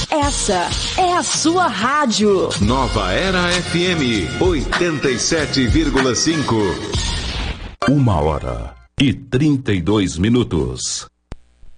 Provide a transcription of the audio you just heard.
Essa é a sua rádio. Nova Era FM 87,5. 1h32.